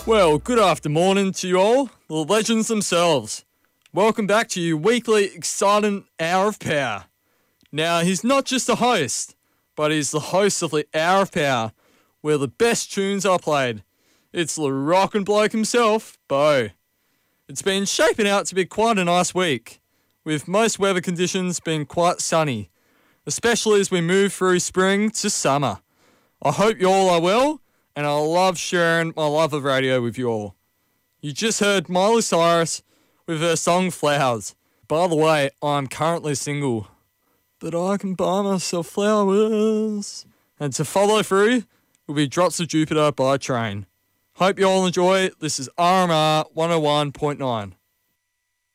Well, good afternoon to you all, the legends themselves. Welcome back to your weekly exciting Hour of Power. Now, he's not just a host, but he's the host of the Hour of Power, where the best tunes are played. It's the rockin' bloke himself, Bo. It's been shaping out to be quite a nice week, with most weather conditions being quite sunny, especially as we move through spring to summer. I hope you all are well, and I love sharing my love of radio with you all. You just heard Miley Cyrus with her song Flowers. By the way, I'm currently single, but I can buy myself flowers. And to follow through will be Drops of Jupiter by Train. Hope you all enjoy. This is RMR 101.9.